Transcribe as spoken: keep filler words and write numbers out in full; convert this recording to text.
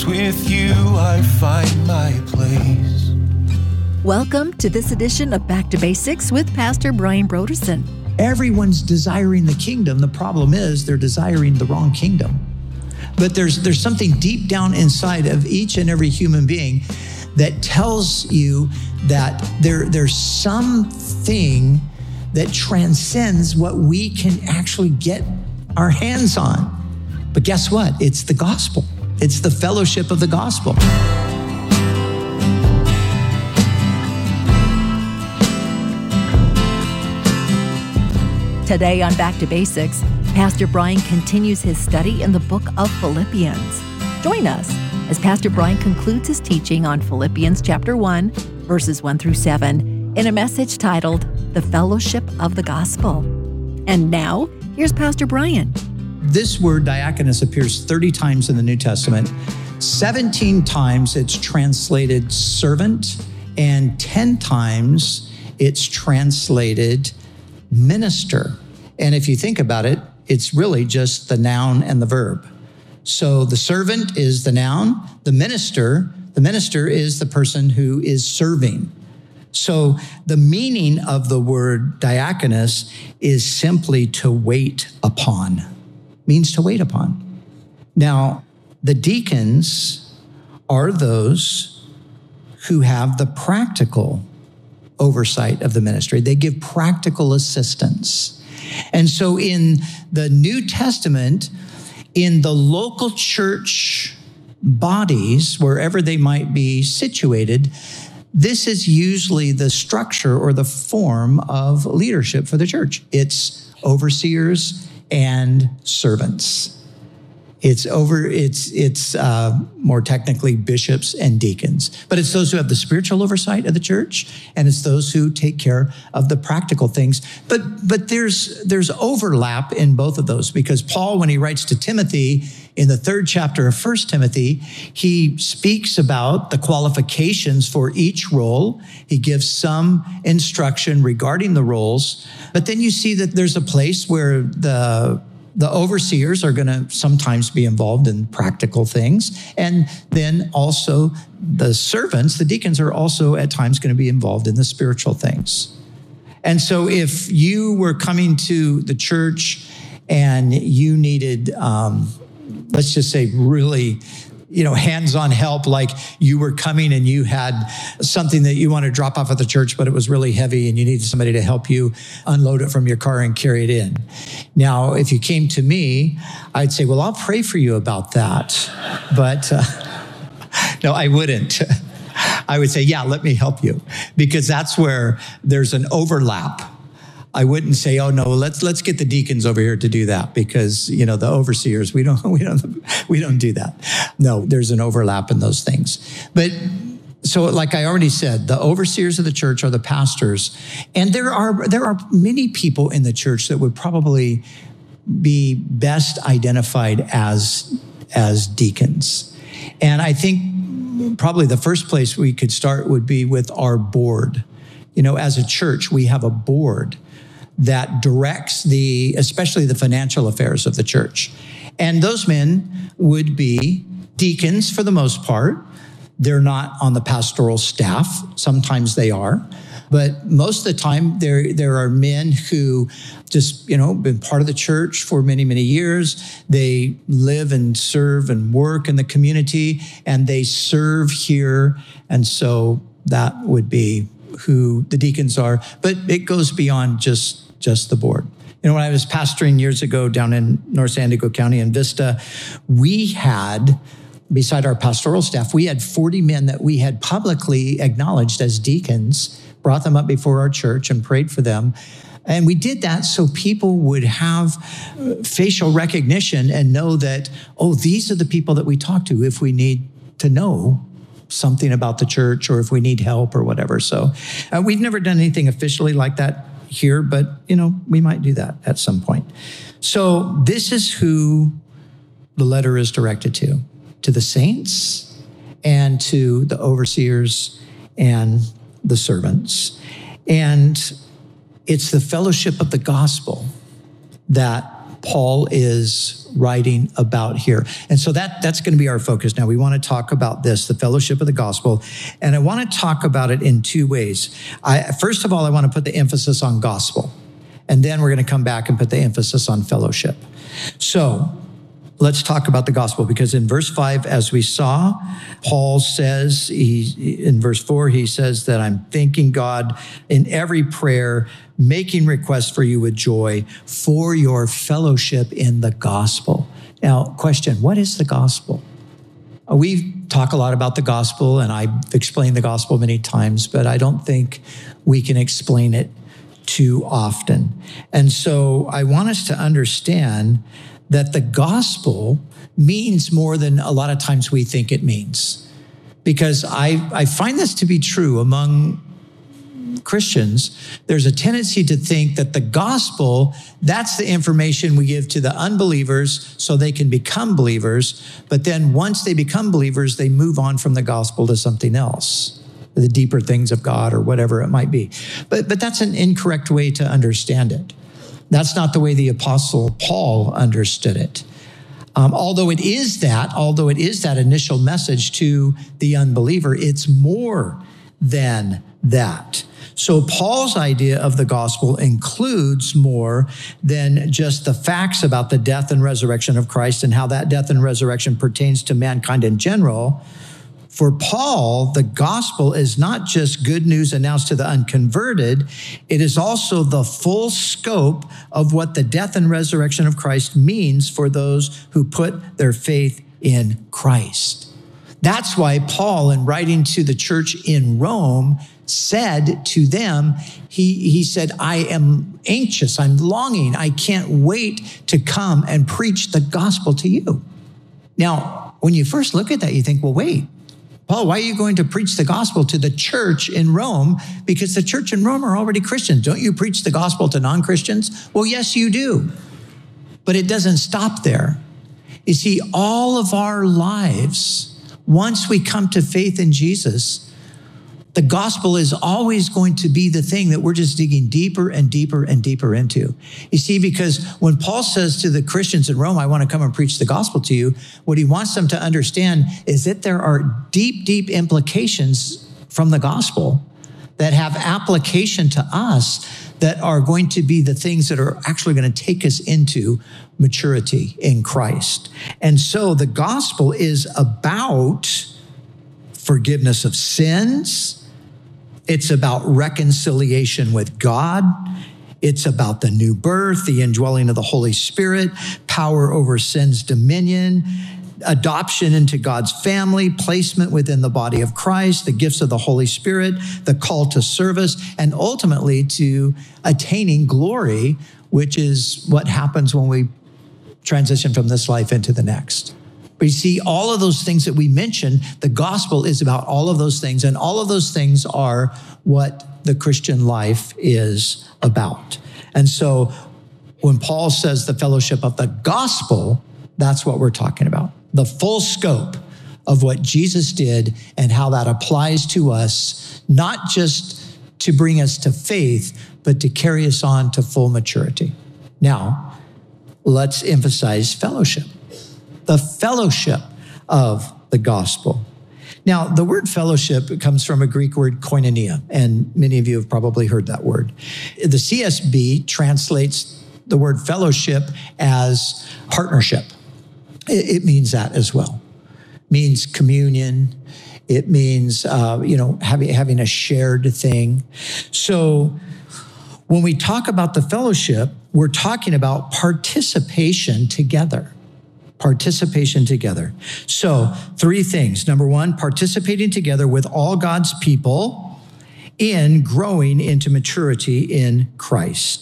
'cause with you I find my place. Welcome to this edition of Back to Basics with Pastor Brian Brodersen. Everyone's desiring the kingdom. The problem is they're desiring the wrong kingdom. But there's there's something deep down inside of each and every human being that tells you that there there's something that transcends what we can actually get our hands on. But guess what? It's the gospel. It's the fellowship of the gospel. Today on Back to Basics, Pastor Brian continues his study in the book of Philippians. Join us as Pastor Brian concludes his teaching on Philippians chapter one, verses one through seven, in a message titled, The Fellowship of the Gospel. And now, here's Pastor Brian. This word diakonos appears thirty times in the New Testament. seventeen times it's translated servant, and ten times it's translated minister. And if you think about it, it's really just the noun and the verb. So the servant is the noun, the minister, the minister is the person who is serving. So the meaning of the word diakonos is simply to wait upon, means to wait upon. Now, the deacons are those who have the practical oversight of the ministry. They give practical assistance. And so in the New Testament, in the local church bodies, wherever they might be situated, this is usually the structure or the form of leadership for the church. It's overseers and servants. It's over. It's it's uh, more technically bishops and deacons, but it's those who have the spiritual oversight of the church, and it's those who take care of the practical things. But but there's there's overlap in both of those, because Paul, when he writes to Timothy in the third chapter of First Timothy, he speaks about the qualifications for each role. He gives some instruction regarding the roles, but then you see that there's a place where the The overseers are going to sometimes be involved in practical things. And then also the servants, the deacons, are also at times going to be involved in the spiritual things. And so if you were coming to the church and you needed, um, let's just say really, you know, hands-on help, like you were coming and you had something that you want to drop off at the church, but it was really heavy and you needed somebody to help you unload it from your car and carry it in. Now, if you came to me, I'd say, well, I'll pray for you about that. But uh, no, I wouldn't. I would say, yeah, let me help you, because that's where there's an overlap. I wouldn't say, oh no, let's let's get the deacons over here to do that, because you know the overseers, we don't we don't we don't do that. No, there's an overlap in those things. But so, like I already said, the overseers of the church are the pastors, and there are there are many people in the church that would probably be best identified as as deacons. And I think probably the first place we could start would be with our board. You know, as a church, we have a board that directs the, especially the financial affairs of the church. And those men would be deacons for the most part. They're not on the pastoral staff. Sometimes they are. But most of the time, there, there are men who just, you know, been part of the church for many, many years. They live and serve and work in the community, and they serve here. And so that would be who the deacons are, but it goes beyond just, just the board. You know, when I was pastoring years ago down in North San Diego County in Vista, we had, beside our pastoral staff, we had forty men that we had publicly acknowledged as deacons, brought them up before our church and prayed for them. And we did that so people would have facial recognition and know that, oh, these are the people that we talk to if we need to know something about the church or if we need help or whatever. So uh, we've never done anything officially like that here, but, you know, we might do that at some point. So this is who the letter is directed to, to the saints and to the overseers and the servants. And it's the fellowship of the gospel that Paul is writing about here. And so that, that's going to be our focus now. We want to talk about this, the fellowship of the gospel. And I want to talk about it in two ways. I, first of all, I want to put the emphasis on gospel. And then we're going to come back and put the emphasis on fellowship. So let's talk about the gospel, because in verse five, as we saw, Paul says, he, in verse four, he says that I'm thanking God in every prayer, making requests for you with joy for your fellowship in the gospel. Now, question, what is the gospel? We talk a lot about the gospel, and I've explained the gospel many times, but I don't think we can explain it too often. And so I want us to understand that the gospel means more than a lot of times we think it means. Because I, I find this to be true among Christians. There's a tendency to think that the gospel, that's the information we give to the unbelievers so they can become believers. But then once they become believers, they move on from the gospel to something else, the deeper things of God or whatever it might be. But, but that's an incorrect way to understand it. That's not the way the Apostle Paul understood it. Um, although it is that, although it is that initial message to the unbeliever, it's more than that. So Paul's idea of the gospel includes more than just the facts about the death and resurrection of Christ and how that death and resurrection pertains to mankind in general. For Paul, the gospel is not just good news announced to the unconverted. It is also the full scope of what the death and resurrection of Christ means for those who put their faith in Christ. That's why Paul, in writing to the church in Rome, said to them, he, he said, I am anxious, I'm longing, I can't wait to come and preach the gospel to you. Now, when you first look at that, you think, well, wait, Paul, why are you going to preach the gospel to the church in Rome? Because the church in Rome are already Christians. Don't you preach the gospel to non-Christians? Well, yes, you do. But it doesn't stop there. You see, all of our lives, once we come to faith in Jesus, the gospel is always going to be the thing that we're just digging deeper and deeper and deeper into. You see, because when Paul says to the Christians in Rome, I want to come and preach the gospel to you, what he wants them to understand is that there are deep, deep implications from the gospel that have application to us that are going to be the things that are actually going to take us into maturity in Christ. And so the gospel is about forgiveness of sins. It's about reconciliation with God. It's about the new birth, the indwelling of the Holy Spirit, power over sin's dominion, adoption into God's family, placement within the body of Christ, the gifts of the Holy Spirit, the call to service, and ultimately to attaining glory, which is what happens when we transition from this life into the next. But you see, all of those things that we mentioned, the gospel is about all of those things, and all of those things are what the Christian life is about. And so when Paul says the fellowship of the gospel, that's what we're talking about. The full scope of what Jesus did and how that applies to us, not just to bring us to faith, but to carry us on to full maturity. Now, let's emphasize fellowship. The fellowship of the gospel. Now, the word fellowship comes from a Greek word koinonia, and many of you have probably heard that word. The C S B translates the word fellowship as partnership. It means that as well. It means communion. It means, uh, you know, having, having a shared thing. So when we talk about the fellowship, we're talking about participation together. Participation together. So three things. Number one, participating together with all God's people in growing into maturity in Christ.